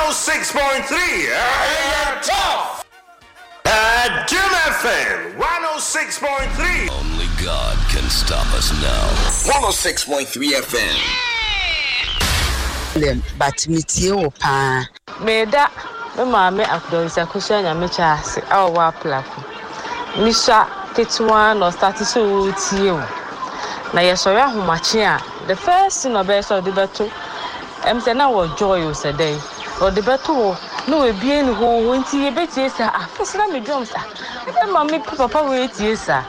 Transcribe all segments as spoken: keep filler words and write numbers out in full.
oh six point three. Hey, tough. Uh, Jim F M one oh six point three. Only God can stop us now. one oh six point three F M. But metie o pa. Me da me ma me akdonsa kusha nya me chaase awo wa plafo. Mi sha ketwa no start so tie o. Na ye so ya homache a the first thing obe so de beto. Em se na wo joy o se dey. O de beto no we bie ni ho ho nti ye betie sa afese na me drum sa. E ma me papa we tie sa.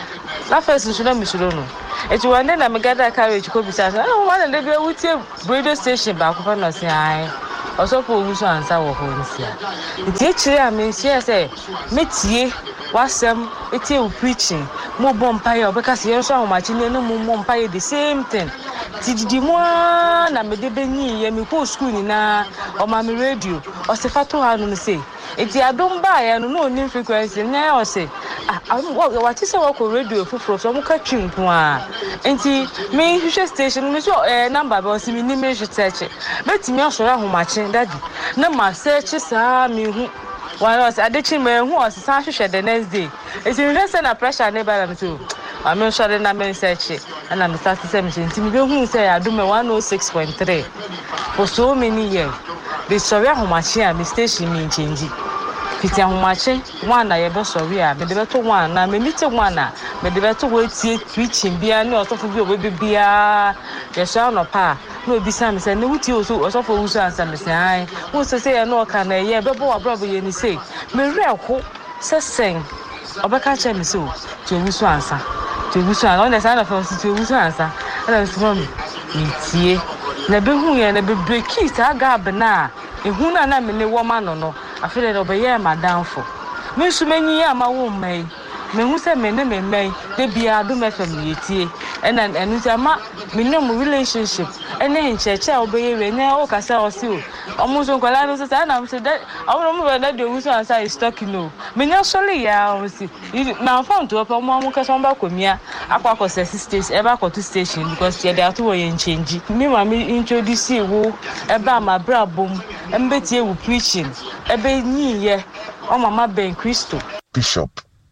Na first so na me suro no. Eti wande na me gada carriage ko bisa sa. Na wan na be wutie radio station ba ko fa no se ai. Oso po wusu ansa wo ho nsia. Nti e kire a me nsia se metie wasem etie u preaching mo bompaye obeka se yenso ahomachi ne no mo bompaye the same thing. Tididi mo na me de benyi ye me ko school ni na o ma me radio o se fato ha no se eti adom ba ye no no ni frequency na o se ah what is our radio fufuro so mo ka twinko a enti me hwehwe station me so eh number ba o se me ni me hwete eche betimi osoro ahomachi daddy na ma search sa me hu one was adechi me hu o se san hwehwe the next day eti me say na pressure na ba na so I mean, sorry, na me search and I'm starting to say, me who say I do me one oh six point three for so many years. The sorry how much here, me station me change. It's how much one I ever sorry, me the better one, na me meet one, me the better way to preaching, be a no sort of your baby be a sound of pa. No, be some say, no, you so also for who's answer me say, who's to say, I know can a year, but boy, brother, you say, me real hope, says sing. Obeka che me so, to wusu answer. To wusu answer, on the side of us to wusu answer. And I say, me tie. Na be hu ye na be break it aga bena. Ehu na na me ne woman no no. Afele no be ye madam for. Me su manyi ya ma wo mai. Me hu se me ne me mai. De bia do me fam ye tie. And and enu se ma me no relationship. Ene ncheche obeye we na o kasa o si o. Omo so kwala no se na am se that awon mo be na de wusu answer is talking no. Me nya sole ya o si. Na phone to opo mo mo kasa mba komia akwa ko six station e ba ko two station because ye dey ato wo ye change. Me ma me introduce wo e ba ma bra bom e mbetie wo preaching e be nyi ye o mama ben Christo Bishop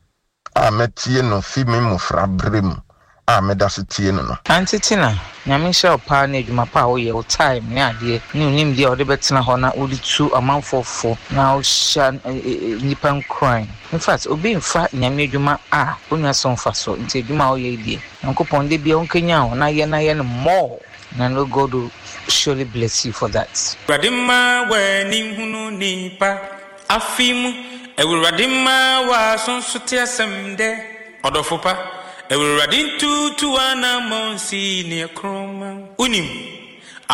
a metie no fi me mufra brem a medase tie no no antitina nyame sha opa na adwuma pa wo ye o time ne ade ne unim de o de betena ho na odi tu amanfofo na o sha nipan crime in fact obi mfa nyame adwuma a onya so mfa so nti adwuma wo ye die nkopon de bia onkanya ho na ye na ye no more na no God will surely bless you for that. Radima we ni hunu nipa afimu ewuradima wa sonsote asemde odofopa ewuradin tu tu ana monsi ne kroma unim